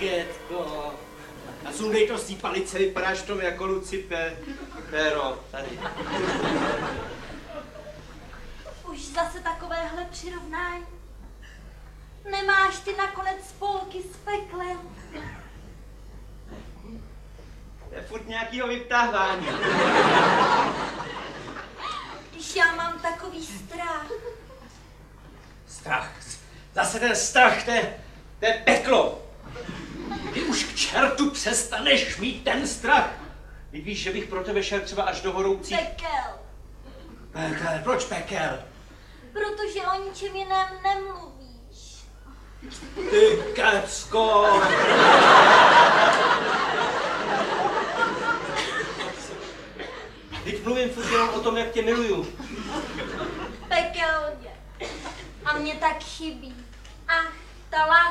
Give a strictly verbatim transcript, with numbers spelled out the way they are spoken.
Markétko. A sundej to z té palice, vypadáš v tom jako Lucifer. Pero, tady. Už zase takovéhle přirovnání. Nemáš ty nakonec spolky s peklem. To je furt nějakýho vyptávání. Když já mám takový strach. Strach. Zase ten strach, to je, to je peklo. Ty už k čertu přestaneš mít ten strach. Ty víš, že bych pro tebe šel třeba až do horoucí... Pekel. Pekel, proč pekel? Protože o ničem jiném nemluvíš. Ty kecko. Teď mluvím furt jenom o tom, jak tě miluju. Pekelně. A mě tak chybí. Ach, ta láska.